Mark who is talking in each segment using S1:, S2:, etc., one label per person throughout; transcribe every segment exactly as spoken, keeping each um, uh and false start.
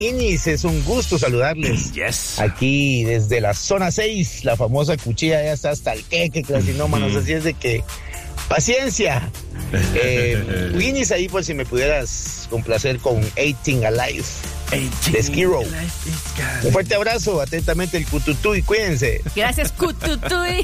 S1: Inis, es un gusto saludarles.
S2: Yes.
S1: Aquí desde la zona seis, la famosa cuchilla ya está hasta el queque, clasinómanos, así es de que paciencia. Eh, Inis, ahí por si me pudieras complacer con eighteen Alive de Skiro. Un fuerte abrazo, atentamente el Cututuy, cuídense.
S3: Gracias, Cututuy.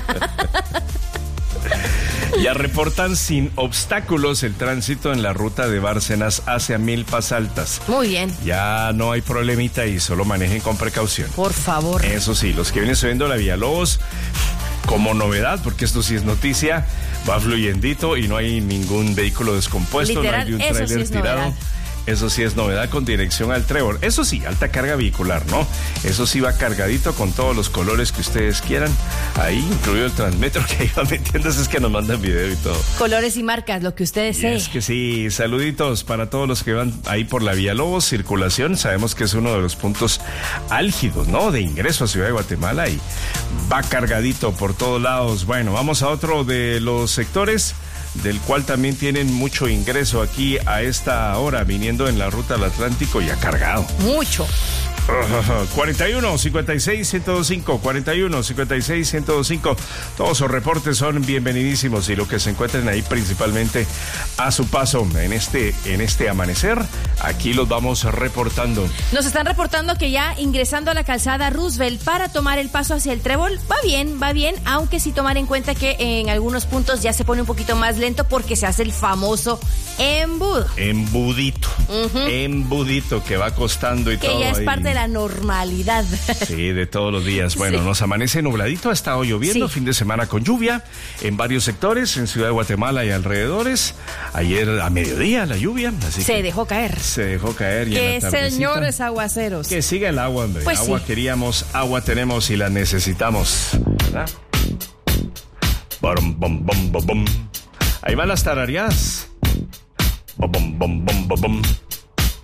S2: Ya reportan sin obstáculos el tránsito en la ruta de Bárcenas hacia Milpas Altas.
S3: Muy bien.
S2: Ya no hay problemita y solo manejen con precaución.
S3: Por favor.
S2: Eso sí, los que vienen subiendo la Villalobos, como novedad, porque esto sí es noticia, va fluyendito y no hay ningún vehículo descompuesto,
S3: literal,
S2: no hay de un
S3: eso
S2: tráiler
S3: sí es
S2: tirado.
S3: novedad.
S2: Eso sí es novedad con dirección al Trébol. Eso sí, alta carga vehicular, ¿no? Eso sí va cargadito con todos los colores que ustedes quieran. Ahí, incluido el Transmetro que iba metiendo, es que nos mandan video y todo.
S3: Colores y marcas, lo que usted desee.
S2: Es que sí, saluditos para todos los que van ahí por la Villalobos, circulación. Sabemos que es uno de los puntos álgidos, ¿no? De ingreso a Ciudad de Guatemala y va cargadito por todos lados. Bueno, vamos a otro de los sectores del cual también tienen mucho ingreso aquí a esta hora, viniendo en la ruta del Atlántico, ya cargado.
S3: Mucho.
S2: cuarenta y uno, cincuenta y seis, ciento veinticinco, cuarenta y uno, cincuenta y seis, ciento veinticinco. Todos los reportes son bienvenidísimos y lo que se encuentren ahí principalmente a su paso en este, en este amanecer, aquí los vamos reportando.
S3: Nos están reportando que ya ingresando a la calzada Roosevelt para tomar el paso hacia el Trébol, va bien, va bien, aunque sí tomar en cuenta que en algunos puntos ya se pone un poquito más lento porque se hace el famoso embudo.
S2: Embudito, uh-huh. Embudito que va costando y
S3: que
S2: todo.
S3: Que ya es
S2: ahí.
S3: parte de la normalidad.
S2: Sí, de todos los días. Bueno, sí. Nos amanece nubladito, ha estado lloviendo, sí. Fin de semana con lluvia en varios sectores, en Ciudad de Guatemala y alrededores. Ayer a mediodía la lluvia, así
S3: se
S2: que
S3: dejó caer.
S2: Se dejó caer.
S3: Que señores aguaceros.
S2: Que siga el agua, hombre.
S3: Pues
S2: agua
S3: sí.
S2: Queríamos, agua tenemos y la necesitamos, ¿verdad? Bom, bom, bom, bom, bom. Ahí van las tarareadas. Bom, bom, bom, bom, bom.